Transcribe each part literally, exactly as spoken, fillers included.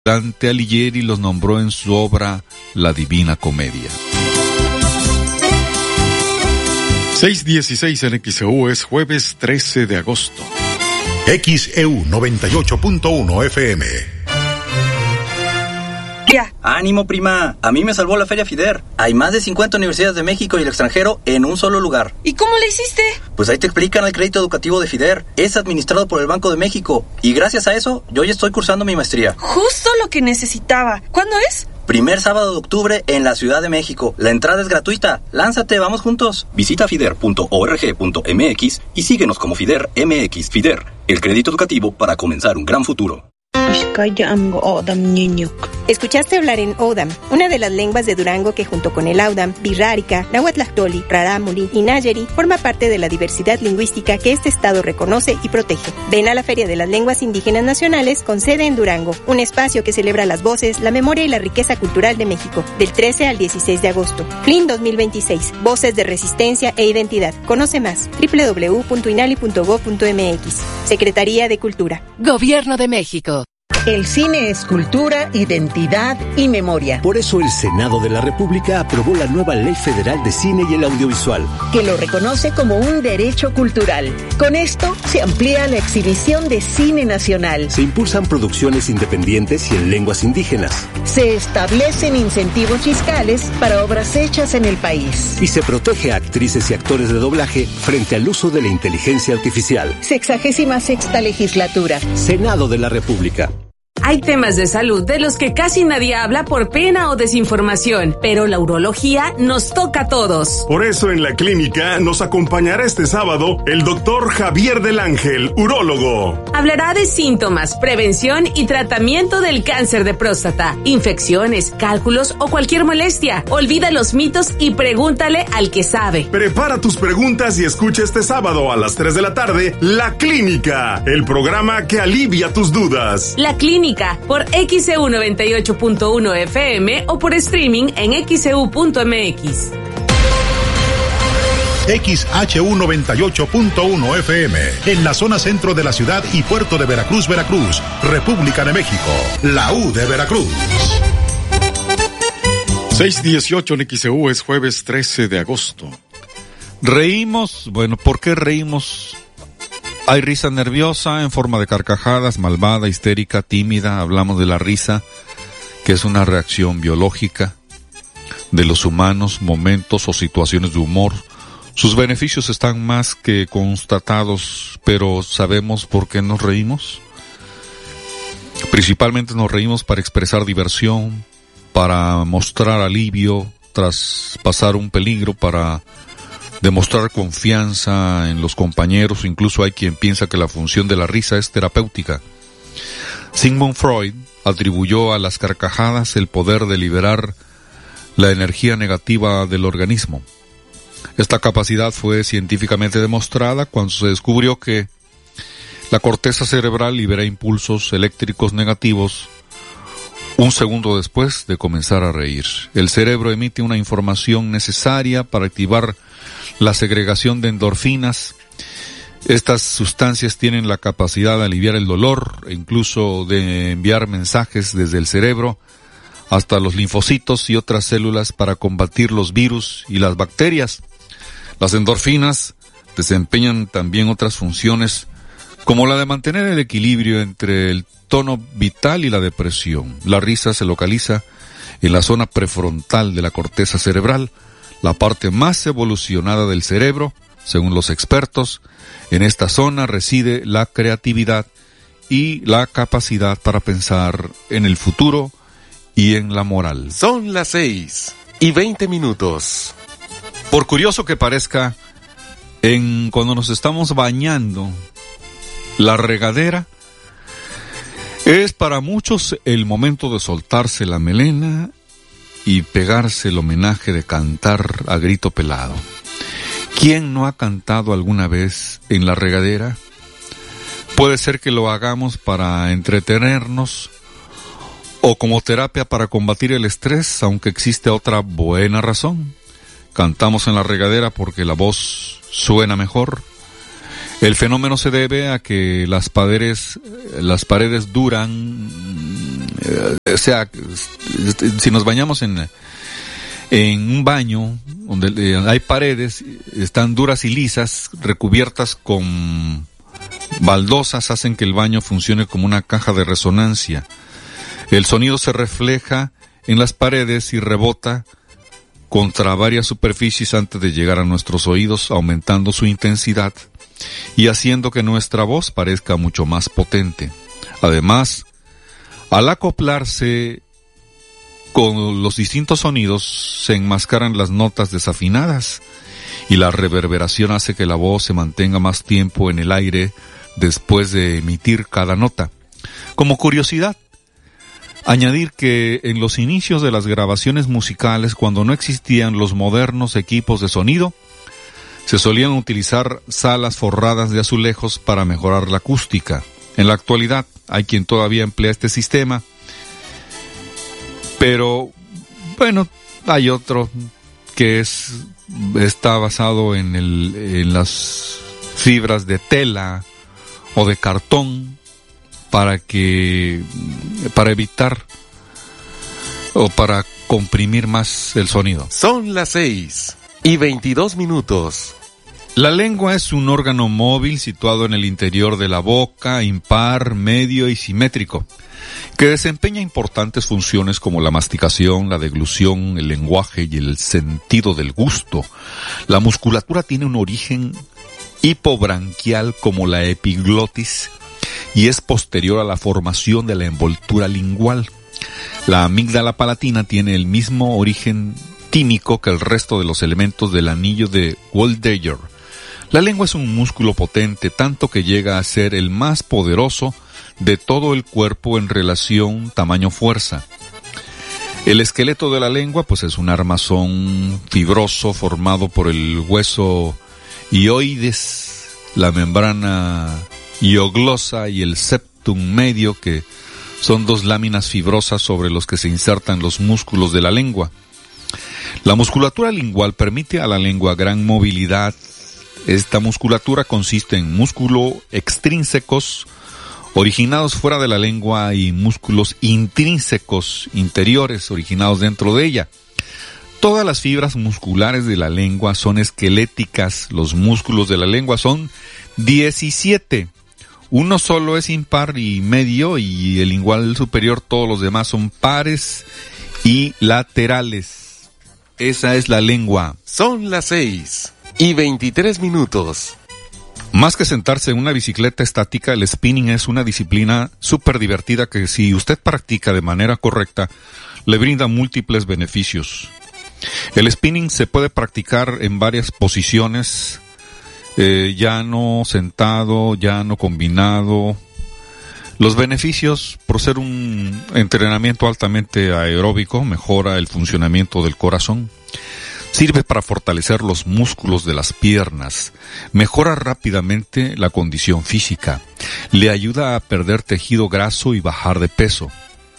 Dante Alighieri los nombró en su obra La Divina Comedia. seis dieciséis en X E U, es jueves trece de agosto. X E U noventa y ocho punto uno F M. ¡Ánimo, prima! A mí me salvó la Feria FIDER. Hay más de cincuenta universidades de México y el extranjero en un solo lugar. ¿Y cómo le hiciste? Pues ahí te explican. El crédito educativo de FIDER es administrado por el Banco de México. Y gracias a eso, yo ya estoy cursando mi maestría. Justo lo que necesitaba. ¿Cuándo es? Primer sábado de octubre en la Ciudad de México. La entrada es gratuita. Lánzate, vamos juntos. Visita fider punto org punto m x y síguenos como FIDER M X. FIDER, el crédito educativo para comenzar un gran futuro. Escuchaste hablar en Odam, una de las lenguas de Durango que junto con el Audam, Birrárica, Nahuatlactoli, Rarámuri y Nayeri forma parte de la diversidad lingüística que este estado reconoce y protege. Ven a la Feria de las Lenguas Indígenas Nacionales con sede en Durango, un espacio que celebra las voces, la memoria y la riqueza cultural de México, del trece al dieciséis de agosto. F L I N dos mil veintiséis, Voces de Resistencia e Identidad. Conoce más, doble u doble u doble u punto inali punto gob punto m x. Secretaría de Cultura. Gobierno de México. El cine es cultura, identidad y memoria. Por eso el Senado de la República aprobó la nueva Ley Federal de Cine y el Audiovisual, que lo reconoce como un derecho cultural. Con esto se amplía la exhibición de cine nacional. Se impulsan producciones independientes y en lenguas indígenas. Se establecen incentivos fiscales para obras hechas en el país. Y se protege a actrices y actores de doblaje frente al uso de la inteligencia artificial. Sexagésima sexta legislatura. Senado de la República. Hay temas de salud de los que casi nadie habla por pena o desinformación, pero la urología nos toca a todos. Por eso en la clínica nos acompañará este sábado el doctor Javier del Ángel, urólogo. Hablará de síntomas, prevención y tratamiento del cáncer de próstata, infecciones, cálculos o cualquier molestia. Olvida los mitos y pregúntale al que sabe. Prepara tus preguntas y escucha este sábado a las tres de la tarde La Clínica, el programa que alivia tus dudas. La Clínica por X E U noventa y ocho punto uno F M o por streaming en x e u punto m x. X H U noventa y ocho punto uno F M, en la zona centro de la ciudad y puerto de Veracruz, Veracruz, República de México, la U de Veracruz. seis dieciocho en X E U, es jueves trece de agosto. Reímos, bueno, ¿por qué reímos? Hay risa nerviosa en forma de carcajadas, malvada, histérica, tímida. Hablamos de la risa, que es una reacción biológica de los humanos, momentos o situaciones de humor. Sus beneficios están más que constatados, pero ¿sabemos por qué nos reímos? Principalmente nos reímos para expresar diversión, para mostrar alivio tras pasar un peligro, para demostrar confianza en los compañeros. Incluso hay quien piensa que la función de la risa es terapéutica. Sigmund Freud atribuyó a las carcajadas el poder de liberar la energía negativa del organismo. Esta capacidad fue científicamente demostrada cuando se descubrió que la corteza cerebral libera impulsos eléctricos negativos un segundo después de comenzar a reír. El cerebro emite una información necesaria para activar la segregación de endorfinas. Estas sustancias tienen la capacidad de aliviar el dolor e incluso de enviar mensajes desde el cerebro hasta los linfocitos y otras células para combatir los virus y las bacterias. Las endorfinas desempeñan también otras funciones, como la de mantener el equilibrio entre el tono vital y la depresión. La risa se localiza en la zona prefrontal de la corteza cerebral, la parte más evolucionada del cerebro. Según los expertos, en esta zona reside la creatividad y la capacidad para pensar en el futuro y en la moral. Son las seis y veinte minutos. Por curioso que parezca, en cuando nos estamos bañando, la regadera es para muchos el momento de soltarse la melena y pegarse el homenaje de cantar a grito pelado. ¿Quién no ha cantado alguna vez en la regadera? Puede ser que lo hagamos para entretenernos o como terapia para combatir el estrés, aunque existe otra buena razón. Cantamos en la regadera porque la voz suena mejor. El fenómeno se debe a que las paredes, las paredes duran o sea, si nos bañamos en, en un baño donde hay paredes, están duras y lisas, recubiertas con baldosas, hacen que el baño funcione como una caja de resonancia. El sonido se refleja en las paredes y rebota contra varias superficies antes de llegar a nuestros oídos, aumentando su intensidad y haciendo que nuestra voz parezca mucho más potente. Además, al acoplarse con los distintos sonidos, se enmascaran las notas desafinadas y la reverberación hace que la voz se mantenga más tiempo en el aire después de emitir cada nota. Como curiosidad, añadir que en los inicios de las grabaciones musicales, cuando no existían los modernos equipos de sonido, se solían utilizar salas forradas de azulejos para mejorar la acústica. En la actualidad hay quien todavía emplea este sistema, pero bueno, hay otro que es está basado en el en las fibras de tela o de cartón para que para evitar o para comprimir más el sonido. Son las seis y veintidós minutos. La lengua es un órgano móvil situado en el interior de la boca, impar, medio y simétrico, que desempeña importantes funciones como la masticación, la deglución, el lenguaje y el sentido del gusto. La musculatura tiene un origen hipobranquial como la epiglotis y es posterior a la formación de la envoltura lingual. La amígdala palatina tiene el mismo origen tímico que el resto de los elementos del anillo de Waldeyer. La lengua es un músculo potente, tanto que llega a ser el más poderoso de todo el cuerpo en relación tamaño-fuerza. El esqueleto de la lengua, pues, es un armazón fibroso formado por el hueso hioides, la membrana hioglosa y el septum medio, que son dos láminas fibrosas sobre los que se insertan los músculos de la lengua. La musculatura lingual permite a la lengua gran movilidad. Esta musculatura consiste en músculos extrínsecos originados fuera de la lengua y músculos intrínsecos interiores originados dentro de ella. Todas las fibras musculares de la lengua son esqueléticas. Los músculos de la lengua son diecisiete. Uno solo es impar y medio, y el lingual superior, todos los demás son pares y laterales. Esa es la lengua. Son las seis y veintitrés minutos. Más que sentarse en una bicicleta estática, el spinning es una disciplina súper divertida que, si usted practica de manera correcta, le brinda múltiples beneficios. El spinning se puede practicar en varias posiciones, eh, llano, sentado, llano, combinado. Los beneficios: por ser un entrenamiento altamente aeróbico, mejora el funcionamiento del corazón. Sirve para fortalecer los músculos de las piernas, mejora rápidamente la condición física, le ayuda a perder tejido graso y bajar de peso.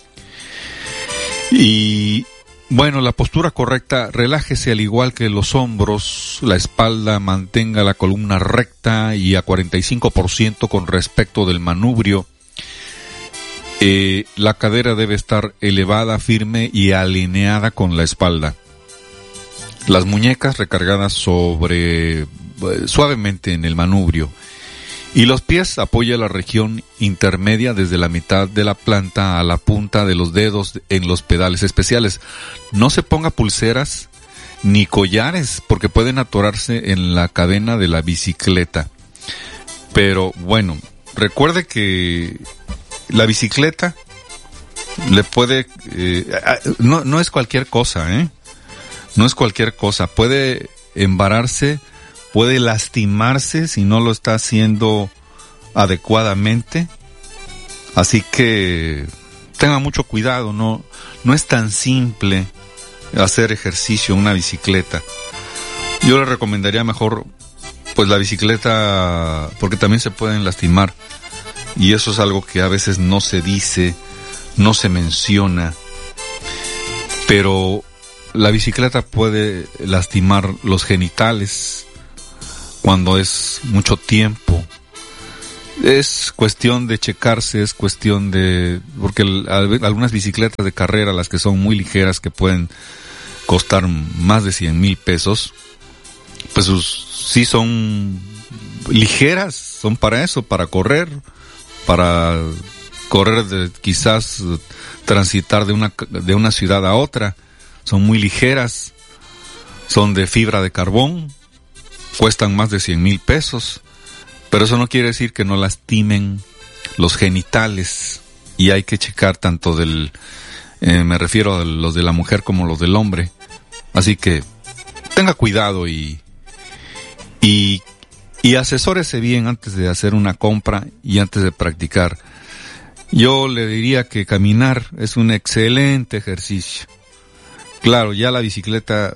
Y bueno, la postura correcta: relájese al igual que los hombros, la espalda, mantenga la columna recta y a cuarenta y cinco por ciento con respecto del manubrio. Eh, la cadera debe estar elevada, firme y alineada con la espalda. Las muñecas recargadas sobre suavemente en el manubrio, y los pies apoya la región intermedia desde la mitad de la planta a la punta de los dedos en los pedales especiales. No se ponga pulseras ni collares porque pueden atorarse en la cadena de la bicicleta. Pero bueno, recuerde que la bicicleta le puede eh, no no es cualquier cosa, ¿eh? No es cualquier cosa, puede embararse, puede lastimarse si no lo está haciendo adecuadamente. Así que tenga mucho cuidado, no, no es tan simple hacer ejercicio en una bicicleta. Yo le recomendaría mejor pues la bicicleta, porque también se pueden lastimar, y eso es algo que a veces no se dice, no se menciona, pero la bicicleta puede lastimar los genitales cuando es mucho tiempo. es cuestión de checarse, es cuestión de... Porque el, algunas bicicletas de carrera, las que son muy ligeras, que pueden costar más de cien mil pesos, pues sus, sí son ligeras, son para eso, para correr, para correr de, quizás transitar de una, de una ciudad a otra. Son muy ligeras, son de fibra de carbón, cuestan más de cien mil pesos, pero eso no quiere decir que no lastimen los genitales, y hay que checar tanto del, eh, me refiero a los de la mujer como los del hombre, así que tenga cuidado y, y, y asesórese bien antes de hacer una compra y antes de practicar. Yo le diría que caminar es un excelente ejercicio. Claro, ya la bicicleta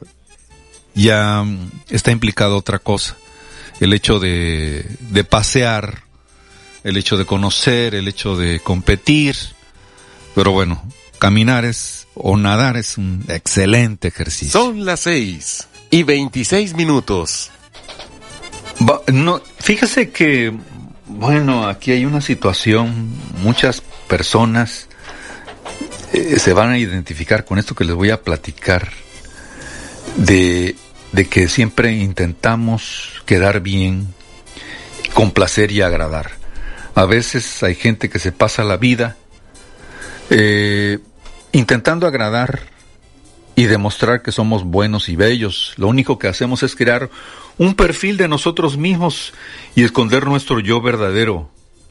ya está implicado otra cosa. El hecho de, de pasear, el hecho de conocer, el hecho de competir. Pero bueno, caminar es, o nadar es un excelente ejercicio. Son las seis y veintiséis minutos. Va, no, fíjese que, bueno, aquí hay una situación, muchas personas eh, se van a identificar con esto que les voy a platicar, de, de que siempre intentamos quedar bien, complacer y agradar. A veces hay gente que se pasa la vida eh, intentando agradar y demostrar que somos buenos y bellos. Lo único que hacemos es crear un perfil de nosotros mismos y esconder nuestro yo verdadero.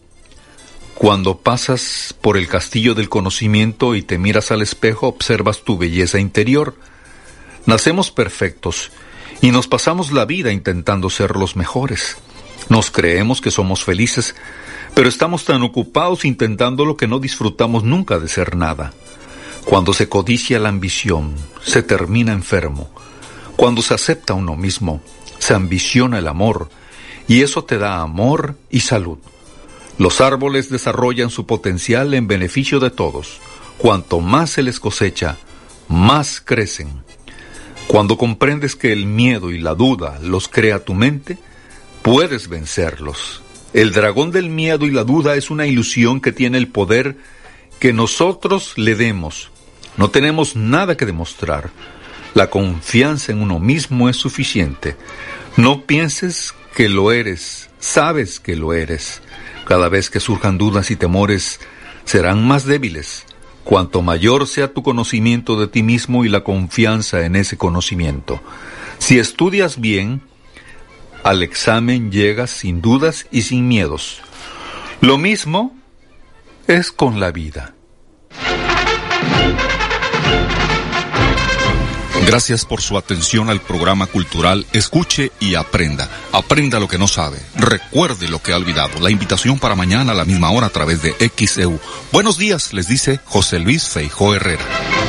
Cuando pasas por el castillo del conocimiento y te miras al espejo, observas tu belleza interior. Nacemos perfectos y nos pasamos la vida intentando ser los mejores. Nos creemos que somos felices, pero estamos tan ocupados intentando lo que no disfrutamos nunca de ser nada. Cuando se codicia la ambición, se termina enfermo. Cuando se acepta uno mismo, se ambiciona el amor, y eso te da amor y salud. Los árboles desarrollan su potencial en beneficio de todos. Cuanto más se les cosecha, más crecen. Cuando comprendes que el miedo y la duda los crea tu mente, puedes vencerlos. El dragón del miedo y la duda es una ilusión que tiene el poder que nosotros le demos. No tenemos nada que demostrar. La confianza en uno mismo es suficiente. No pienses que lo eres, sabes que lo eres. Cada vez que surjan dudas y temores, serán más débiles. Cuanto mayor sea tu conocimiento de ti mismo y la confianza en ese conocimiento. Si estudias bien, al examen llegas sin dudas y sin miedos. Lo mismo es con la vida. Gracias por su atención al programa cultural Escuche y Aprenda. Aprenda lo que no sabe. Recuerde lo que ha olvidado. La invitación para mañana a la misma hora a través de X E U. Buenos días, les dice José Luis Feijó Herrera.